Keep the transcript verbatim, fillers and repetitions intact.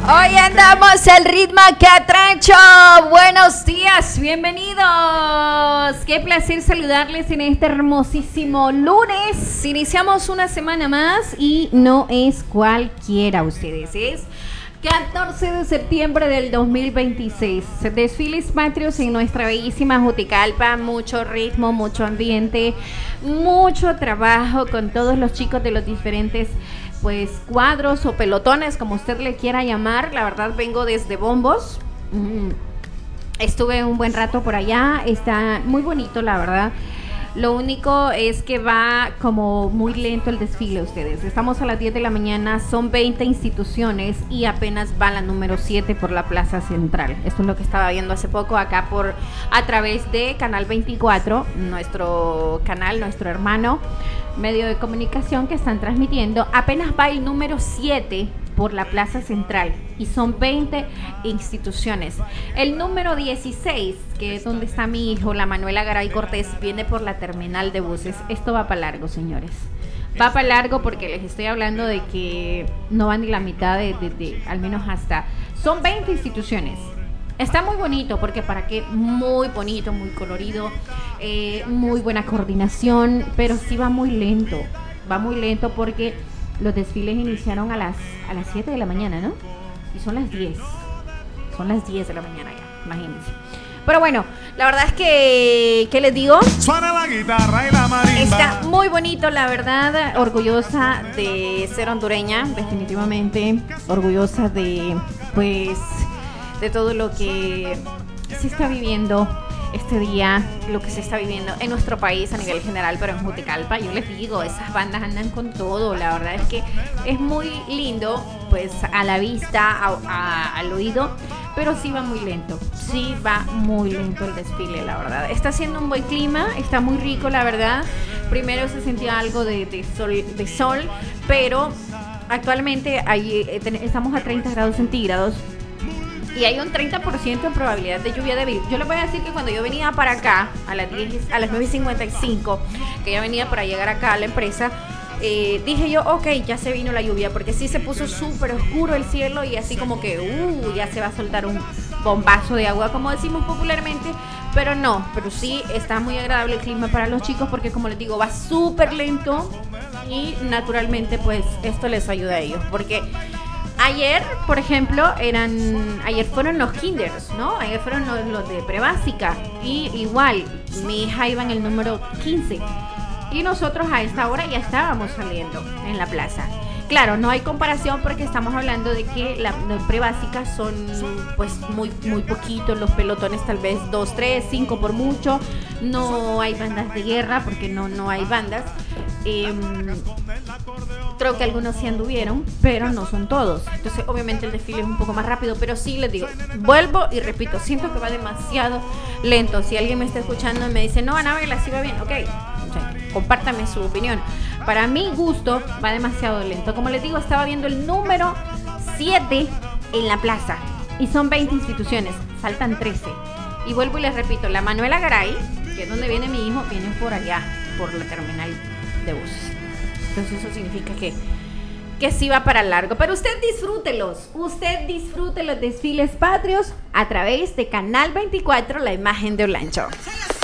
Hoy andamos al ritmo catrancho. Buenos días, bienvenidos. Qué placer saludarles en este hermosísimo lunes. Iniciamos una semana más y no es cualquiera, ustedes. Es catorce de septiembre del dos mil veintiséis. Desfiles patrios en nuestra bellísima Juticalpa. Mucho ritmo, mucho ambiente, mucho trabajo con todos los chicos de los diferentes pues cuadros o pelotones, como usted le quiera llamar. La verdad, vengo desde Bombos. Mm. Estuve un buen rato por allá. Está muy bonito, la verdad. Lo único es que va como muy lento el desfile, ustedes. Estamos a las diez de la mañana, son veinte instituciones y apenas va la número siete por la Plaza Central. Esto es lo que estaba viendo hace poco acá por a través de Canal veinticuatro, nuestro canal, nuestro hermano medio de comunicación que están transmitiendo. Apenas va el número siete por la Plaza Central y son veinte instituciones. El número dieciséis, que es donde está mi hijo, la Manuela Garay Cortés, viene por la terminal de buses. Esto va para largo, señores. Va para largo porque les estoy hablando de que no van ni la mitad de, de, de al menos hasta... Son veinte instituciones. Está muy bonito porque para qué, muy bonito, muy colorido, eh, muy buena coordinación, pero sí va muy lento. Va muy lento porque los desfiles iniciaron a las a las siete de la mañana, ¿no? Y son las diez. Son las diez de la mañana ya, imagínense. Pero bueno, la verdad es que, ¿qué les digo? Suena la guitarra y la marimba. Está muy bonito, la verdad. Orgullosa de ser hondureña, definitivamente. Orgullosa de, pues, de todo lo que se está viviendo este día, lo que se está viviendo en nuestro país a nivel general, pero en Juticalpa, yo les digo, esas bandas andan con todo. La verdad es que es muy lindo, pues a la vista, a, a, al oído, pero sí va muy lento, sí va muy lento el desfile, la verdad. Está haciendo un buen clima, está muy rico, la verdad. Primero se sentía algo de, de, sol, de sol, pero actualmente hay, estamos a treinta grados centígrados. Y hay un treinta por ciento de probabilidad de lluvia débil. Yo les voy a decir que cuando yo venía para acá, a las, diez, a las nueve y cincuenta y cinco, que ya venía para llegar acá a la empresa, eh, dije yo, ok, ya se vino la lluvia, porque sí se puso súper oscuro el cielo y así como que, uh, ya se va a soltar un bombazo de agua, como decimos popularmente. Pero no, pero sí está muy agradable el clima para los chicos, porque como les digo, va súper lento y naturalmente pues esto les ayuda a ellos, porque... Ayer, por ejemplo, eran ayer fueron los kinders, ¿no? Ayer fueron los, los de prebásica. Y igual, mi hija iba en el número quince. Y nosotros a esta hora ya estábamos saliendo en la plaza. Claro, no hay comparación porque estamos hablando de que las la prebásicas son pues muy, muy poquitos, los pelotones tal vez dos, tres, cinco por mucho. No hay bandas de guerra porque no, no hay bandas. Eh, creo que algunos sí anduvieron, pero no son todos. Entonces obviamente el desfile es un poco más rápido, pero sí les digo, vuelvo y repito, siento que va demasiado lento. Si alguien me está escuchando y me dice, no, Anabel, así va bien, ok, o sea, compártame su opinión. Para mi gusto va demasiado lento. Como les digo, estaba viendo el número siete en la plaza y son veinte instituciones, faltan trece. Y vuelvo y les repito, la Manuela Garay, que es donde viene mi hijo, viene por allá, por la terminal de buses. Entonces eso significa que que sí va para largo, pero usted disfrútelos, usted disfrute los desfiles patrios a través de Canal veinticuatro, la imagen de Olancho.